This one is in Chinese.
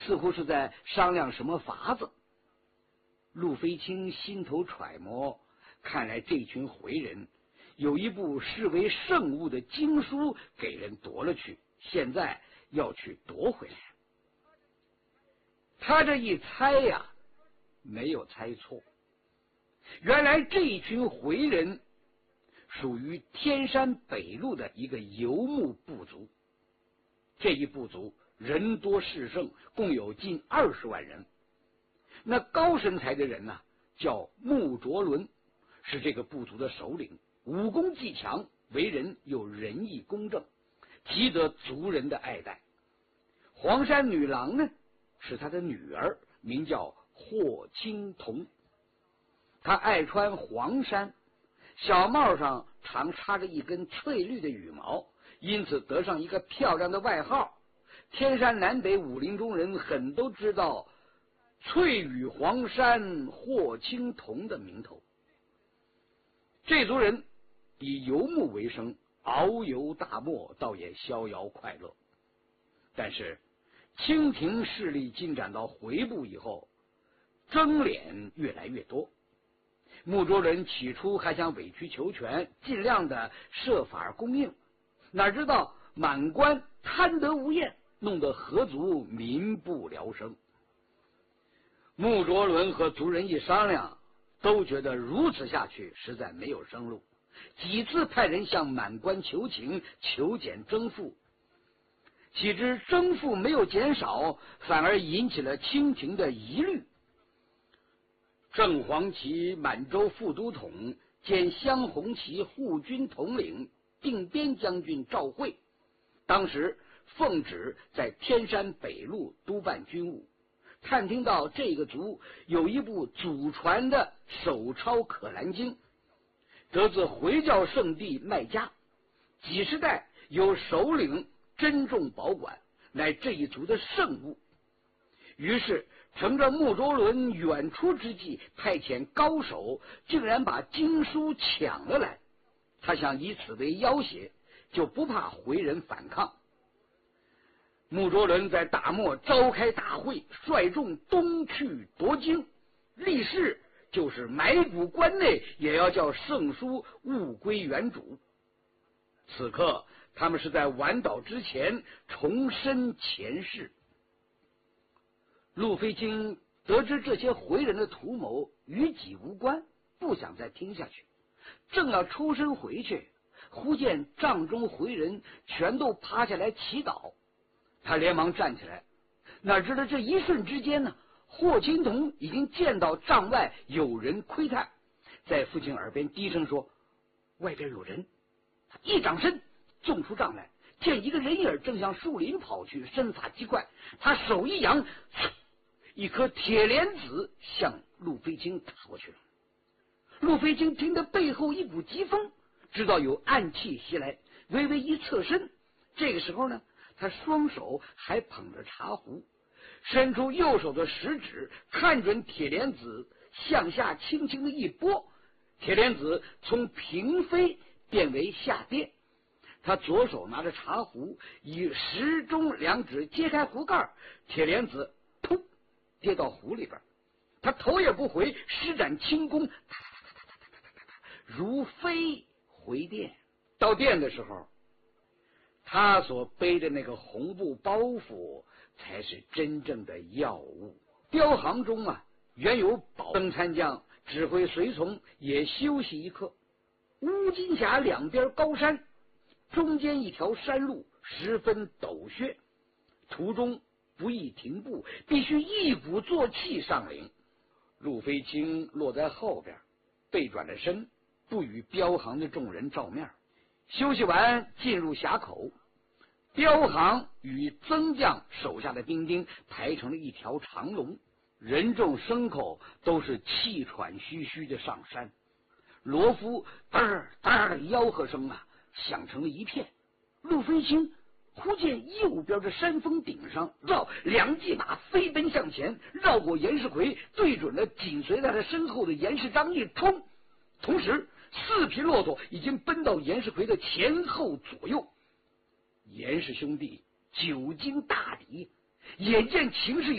似乎是在商量什么法子。陆飞卿心头揣摩，看来这群回人有一部视为圣物的经书给人夺了去，现在要去夺回来。他这一猜呀，没有猜错。原来这一群回人属于天山北路的一个游牧部族，这一部族人多势盛，共有近20万人。那高身材的人呢，叫穆卓伦，是这个部族的首领，武功既强，为人又仁义公正，极得族人的爱戴。黄山女郎呢，是他的女儿，名叫霍青桐。她爱穿黄衫，小帽上常插着一根翠绿的羽毛，因此得上一个漂亮的外号。天山南北武林中人很都知道翠羽黄山霍青桐的名头。这族人以游牧为生，遨游大漠，倒也逍遥快乐。但是清廷势力进展到回部以后，争敛越来越多。穆卓伦起初还想委曲求全，尽量的设法供应，哪知道满官贪得无厌，弄得何族民不聊生。穆卓伦和族人一商量，都觉得如此下去实在没有生路，几次派人向满官求情，求减征赋。岂知征赋没有减少，反而引起了清廷的疑虑。郑黄旗满洲副都统兼镶红旗护军统领定边将军赵惠，当时奉旨在天山北路督办军务，探听到这个族有一部祖传的手抄可兰经，得自回教圣地麦加，几十代由首领珍重保管，乃这一族的圣物。于是乘着穆卓伦远出之际，派遣高手，竟然把经书抢了来。他想以此为要挟，就不怕回人反抗。穆卓伦在大漠召开大会，率众东去夺经，立誓就是埋骨关内，也要叫圣书物归原主。此刻他们是在晚岛之前重申前世。陆飞卿得知这些回人的图谋与己无关，不想再听下去，正要抽身回去，忽见帐中回人全都趴下来祈祷。他连忙站起来，哪知道这一瞬之间呢，霍青桐已经见到帐外有人窥探，在父亲耳边低声说：“外边有人。”他一掌身纵出帐来，见一个人影正向树林跑去，身法极快，他手一扬，一颗铁莲子向陆飞卿打过去了。陆飞卿听得背后一股疾风，知道有暗器袭来，微微一侧身。这个时候呢，他双手还捧着茶壶，伸出右手的食指，看准铁莲子，向下轻轻的一拨，铁莲子从平飞变为下跌。他左手拿着茶壶，以食中两指揭开壶盖，铁莲子噗跌到壶里边。他头也不回，施展轻功，如飞回殿。到殿的时候，他所背的那个红布包袱才是真正的要物。雕行中啊，原有宝登参将指挥随从也休息一刻。乌金峡两边高山，中间一条山路十分陡削，途中不易停步，必须一鼓作气上岭。陆飞卿落在后边，背转着身，不与镖行的众人照面。休息完，进入峡口，镖行与增将手下的兵丁排成了一条长龙，人众牲口都是气喘吁吁的上山。罗夫嘚儿嘚儿的吆喝声啊，响成了一片。陆飞卿忽见右边的山峰顶上，两骑马飞奔向前，绕过严世奎，对准了紧随在他身后的严世章一冲。同时4匹骆驼已经奔到严世奎的前后左右。严氏兄弟久经大敌，眼见情势